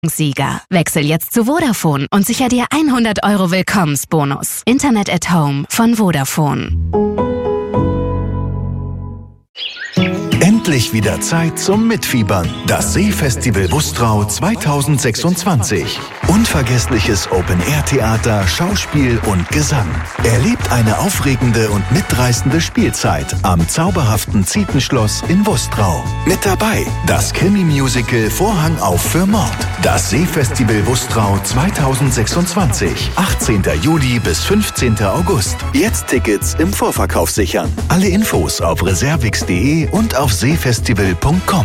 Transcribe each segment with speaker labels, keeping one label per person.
Speaker 1: Sieger. Wechsel jetzt zu Vodafone und sicher dir 100 € Willkommensbonus. Internet at Home von Vodafone.
Speaker 2: Endlich wieder Zeit zum Mitfiebern. Das Seefestival Wustrau 2026. Unvergessliches Open-Air-Theater, Schauspiel und Gesang. Erlebt eine aufregende und mitreißende Spielzeit am zauberhaften Zietenschloss in Wustrau. Mit dabei das Krimi-Musical Vorhang auf für Mord. Das Seefestival Wustrau 2026. 18. Juli bis 15. August. Jetzt Tickets im Vorverkauf sichern. Alle Infos auf reservix.de und auf seefestival.com.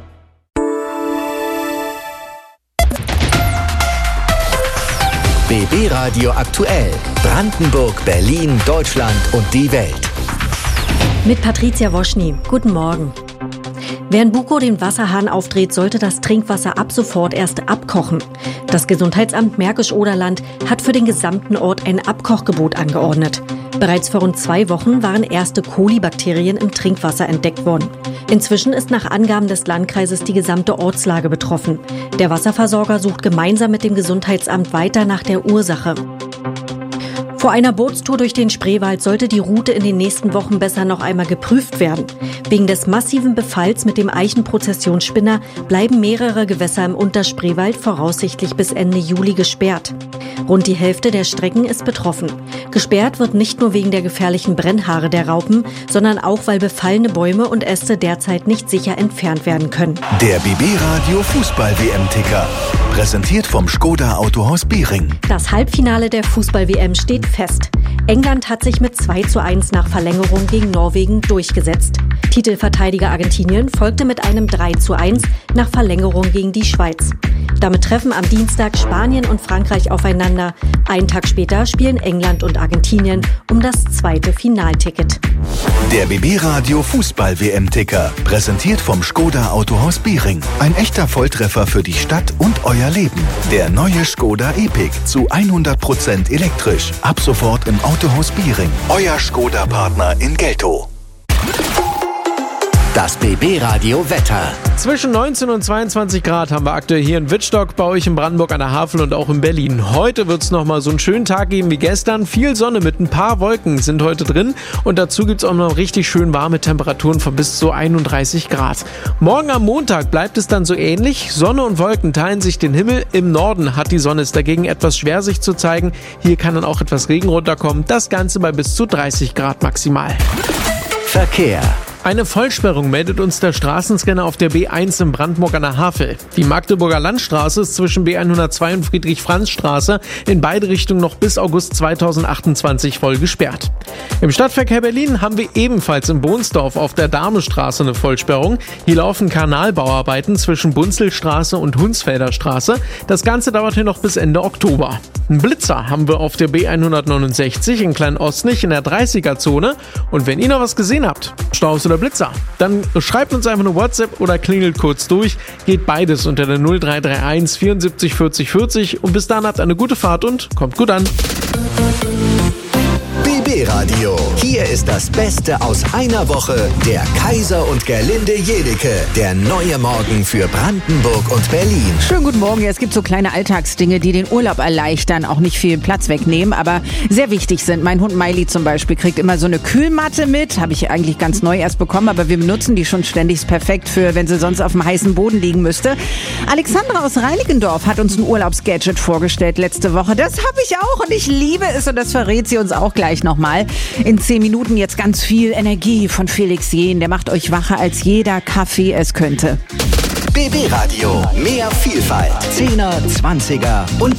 Speaker 3: BB Radio aktuell. Brandenburg, Berlin, Deutschland und die Welt.
Speaker 4: Mit Patricia Woschny. Guten Morgen. Wer in Bukow den Wasserhahn aufdreht, sollte das Trinkwasser ab sofort erst abkochen. Das Gesundheitsamt Märkisch-Oderland hat für den gesamten Ort ein Abkochgebot angeordnet. Bereits vor rund 2 Wochen waren erste Kolibakterien im Trinkwasser entdeckt worden. Inzwischen ist nach Angaben des Landkreises die gesamte Ortslage betroffen. Der Wasserversorger sucht gemeinsam mit dem Gesundheitsamt weiter nach der Ursache. Vor einer Bootstour durch den Spreewald sollte die Route in den nächsten Wochen besser noch einmal geprüft werden. Wegen des massiven Befalls mit dem Eichenprozessionsspinner bleiben mehrere Gewässer im Unterspreewald voraussichtlich bis Ende Juli gesperrt. Rund die Hälfte der Strecken ist betroffen. Gesperrt wird nicht nur wegen der gefährlichen Brennhaare der Raupen, sondern auch, weil befallene Bäume und Äste derzeit nicht sicher entfernt werden können.
Speaker 2: Der BB Radio Fußball-WM-Ticker. Präsentiert vom Škoda Autohaus Biering.
Speaker 4: Das Halbfinale der Fußball-WM steht fest. England hat sich mit 2:1 nach Verlängerung gegen Norwegen durchgesetzt. Titelverteidiger Argentinien folgte mit einem 3:1 nach Verlängerung gegen die Schweiz. Damit treffen am Dienstag Spanien und Frankreich aufeinander. Einen Tag später spielen England und Argentinien um das zweite Finalticket.
Speaker 2: Der BB Radio Fußball-WM-Ticker. Präsentiert vom Škoda Autohaus Biering. Ein echter Volltreffer für die Stadt und euer Leben. Der neue Škoda Epiq zu 100% elektrisch. Ab sofort im Autohaus Biering. Euer Škoda-Partner in Geltow.
Speaker 3: Das BB Radio Wetter.
Speaker 5: Zwischen 19 und 22 Grad haben wir aktuell hier in Wittstock, bei euch in Brandenburg an der Havel und auch in Berlin. Heute wird es nochmal so einen schönen Tag geben wie gestern. Viel Sonne mit ein paar Wolken sind heute drin und dazu gibt es auch noch richtig schön warme Temperaturen von bis zu 31 Grad. Morgen am Montag bleibt es dann so ähnlich. Sonne und Wolken teilen sich den Himmel. Im Norden hat die Sonne es dagegen etwas schwer sich zu zeigen. Hier kann dann auch etwas Regen runterkommen. Das Ganze bei bis zu 30 Grad maximal.
Speaker 3: Verkehr.
Speaker 5: Eine Vollsperrung meldet uns der Straßenscanner auf der B1 in Brandenburg an der Havel. Die Magdeburger Landstraße ist zwischen B102 und Friedrich-Franz-Straße in beide Richtungen noch bis August 2028 voll gesperrt. Im Stadtverkehr Berlin haben wir ebenfalls in Bohnsdorf auf der Damestraße eine Vollsperrung. Hier laufen Kanalbauarbeiten zwischen Bunzelstraße und Hunsfelder Straße. Das Ganze dauert hier noch bis Ende Oktober. Einen Blitzer haben wir auf der B169 in Klein-Ostnich in der 30er-Zone. Und wenn ihr noch was gesehen habt, Staus oder Blitzer, dann schreibt uns einfach eine WhatsApp oder klingelt kurz durch. Geht beides unter der 0331 74 40 40 und bis dann habt eine gute Fahrt und kommt gut an.
Speaker 3: BB Radio. Hier ist das Beste aus einer Woche. Der Kaiser und Gerlinde Jedecke. Der neue Morgen für Brandenburg und Berlin.
Speaker 6: Schönen guten Morgen. Ja, es gibt so kleine Alltagsdinge, die den Urlaub erleichtern, auch nicht viel Platz wegnehmen, aber sehr wichtig sind. Mein Hund Miley zum Beispiel kriegt immer so eine Kühlmatte mit. Habe ich eigentlich ganz neu erst bekommen, aber wir benutzen die schon ständig. Ist perfekt für, wenn sie sonst auf dem heißen Boden liegen müsste. Alexandra aus Reinickendorf hat uns ein Urlaubsgadget vorgestellt letzte Woche. Das habe ich auch und ich liebe es und das verrät sie uns auch gleich nochmal. In 10 Minuten jetzt ganz viel Energie von Felix Jähn. Der macht euch wacher, als jeder Kaffee es könnte.
Speaker 3: BB Radio. Mehr Vielfalt. 10er, 20er und